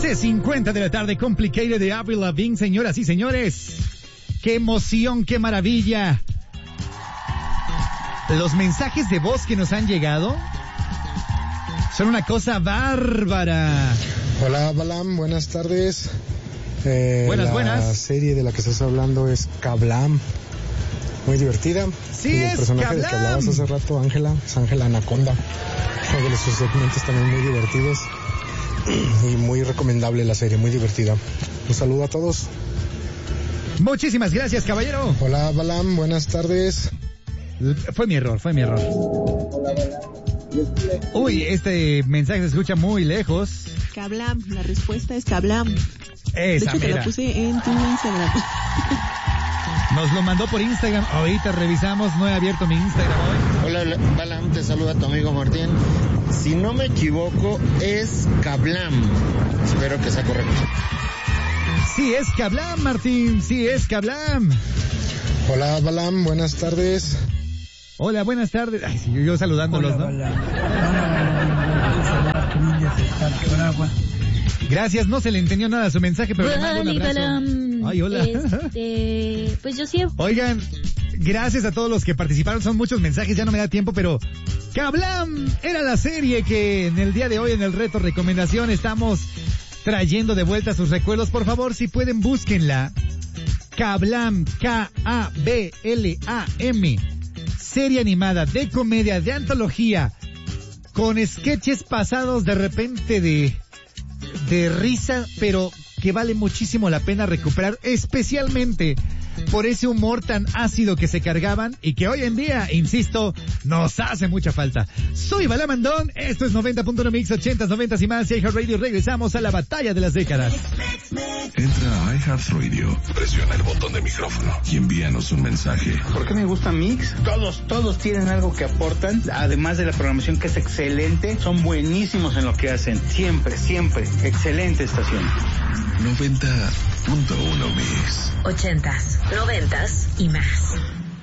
11:50 de la tarde, Complicated de Avril Lavigne, señoras y señores. ¡Qué emoción, qué maravilla! Los mensajes de voz que nos han llegado son una cosa bárbara. Hola, Balam, buenas tardes. Buenas. La serie de la que estás hablando es Kablam. Muy divertida. Sí, y el es personaje Kablam. del que hablabas hace rato, Ángela, es Ángela Anaconda. Uno de sus segmentos también muy divertidos. Y muy recomendable la serie, muy divertida. Un saludo a todos. Muchísimas gracias, caballero. Hola, Balam, buenas tardes. Fue mi error. Uy, este mensaje se escucha muy lejos. Kablam, la respuesta es Kablam. De Esa hecho, te mera. la puse en tu Instagram. Nos lo mandó por Instagram. Ahorita revisamos. No he abierto mi Instagram hoy. Hola, Balam, te saluda tu amigo Martín. Si no me equivoco, es Kablam. Espero que sea correcto. Sí, es Kablam, Martín. Sí, es Kablam. Hola, Balam, buenas tardes. Hola, buenas tardes. Ay, sí, yo saludándolos, ¿no? Gracias, no se le entendió nada a su mensaje, pero le mando un abrazo. Ay, hola. Pues yo sí. Oigan, gracias a todos los que participaron, son muchos mensajes, ya no me da tiempo, pero Kablam era la serie que en el día de hoy en el reto recomendación estamos trayendo de vuelta sus recuerdos. Por favor, si pueden, búsquenla. Kablam, K-A-B-L-A-M. Serie animada, de comedia, de antología, con sketches pasados de repente de risa, pero que vale muchísimo la pena recuperar, especialmente por ese humor tan ácido que se cargaban y que hoy en día, insisto, nos hace mucha falta. Soy Balam Andón, esto es 90.1 Mix, 80s, 90s y más, y iHeartRadio. Regresamos a la batalla de las décadas. Entra a iHeartRadio, presiona el botón de micrófono y envíanos un mensaje. ¿Por qué me gusta Mix? Todos tienen algo que aportan, además de la programación que es excelente, son buenísimos en lo que hacen, siempre, excelente estación. 90.1 Mix. 80s, 90s y más.